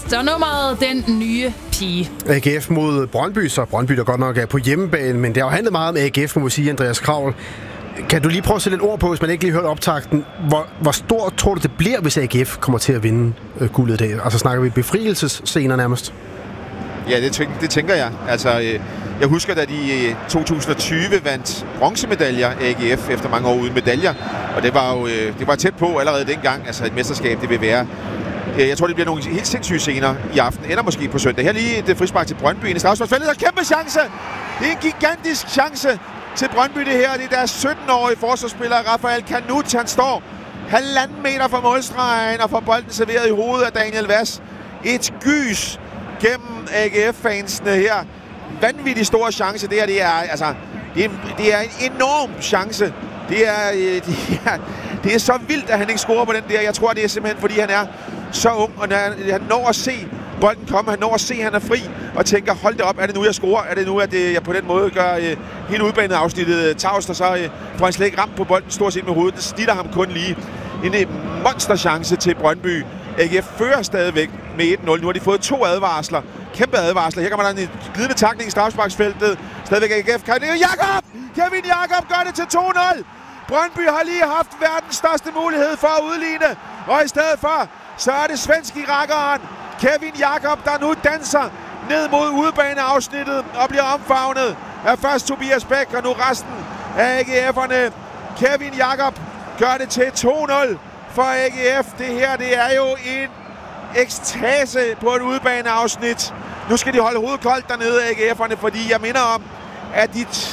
Så nummeret Den Nye Pige. AGF mod Brøndby, så Brøndby der godt nok er på hjemmebane, men det har jo handlet meget om AGF, må man sige, Andreas Kraul. Kan du lige prøve at sætte lidt ord på, hvis man ikke lige hørte optakten? Hvor stort tror du, det bliver, hvis AGF kommer til at vinde guldet i dag? Altså snakker vi befrielsesscener nærmest? Ja, det tænker jeg. Altså, jeg husker, da de i 2020 vandt bronzemedaljer AGF efter mange år uden medaljer. Og det var jo det var tæt på allerede dengang, altså et mesterskab, det vil være. Jeg tror, det bliver nogle helt sindssyge scener i aften, eller måske på søndag. Her lige et frispark til Brøndby i straffesparksfeltet. Der er kæmpe chance! Det er en gigantisk chance til Brøndby, det her. Det er deres 17-årige forsvarsspiller, Rafael Kanut. Han står 1,5 meter fra målstregen og får bolden serveret i hovedet af Daniel Vass. Et gys gennem AGF-fansene her. Vanvittig stor chance. Det her, det er en enorm chance. Det er så vildt, at han ikke scorer på den der. Jeg tror, det er simpelthen, fordi han er så ung, og han når at se bolden komme. Han når at se, at han er fri, og tænker, hold det op, er det nu, jeg scorer? Er det nu, at jeg på den måde gør hele udbanet afsnittet tavst, og så får han slet ikke ramt på bolden stort set med hovedet. Det snitter ham kun lige. En monsterchance til Brøndby. AGF fører stadigvæk med 1-0. Nu har de fået 2 advarsler. Kæmpe advarsler. Her kommer der en glidende takning i straffesparksfeltet. Stadigvæk AGF. Kevin Jakob gør det til 2-0. Brøndby har lige haft verdens største mulighed for at udligne. Og i stedet for, så er det svenske rakkeren Kevin Jakob, der nu danser ned mod udebaneafsnittet og bliver omfavnet af først Tobias Bæk og nu resten af AGF'erne. Kevin Jakob gør det til 2-0 for AGF. Det her, det er jo en ekstase på et udebaneafsnit. Nu skal de holde hovedet koldt dernede, AGF'erne, fordi jeg minder om, at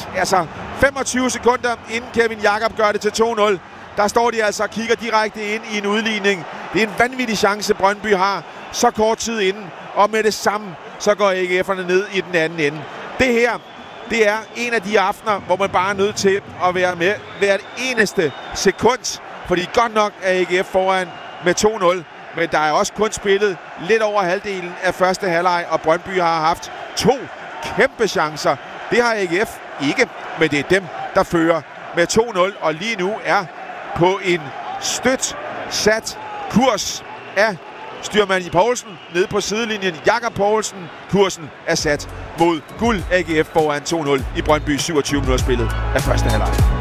25 sekunder inden Kevin Jakob gør det til 2-0, der står de altså og kigger direkte ind i en udligning. Det er en vanvittig chance, Brøndby har så kort tid inden, og med det samme, så går AGF'erne ned i den anden ende. Det her, det er en af de aftener, hvor man bare er nødt til at være med hvert eneste sekund, fordi godt nok er AGF foran med 2-0, men der er også kun spillet lidt over halvdelen af første halvleg, og Brøndby har haft 2 kæmpe chancer. Det har AGF ikke, men det er dem, der fører med 2-0, og lige nu er på en støt sat kurs af styrmand i Poulsen nede på sidelinjen. Jakob Poulsen. Kursen er sat mod guld. AGF foran 2-0 i Brøndby 27 minutter spillet af første halvleg.